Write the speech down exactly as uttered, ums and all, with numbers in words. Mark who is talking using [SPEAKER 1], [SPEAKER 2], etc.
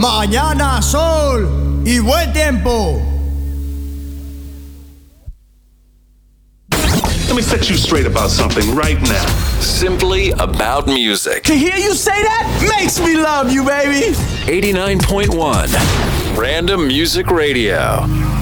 [SPEAKER 1] Mañana sol y buen tiempo.
[SPEAKER 2] Let me set you straight about something right now.
[SPEAKER 3] Simply about music.
[SPEAKER 1] To hear you say that makes me love you, baby.
[SPEAKER 3] eighty-nine point one Random Music Radio.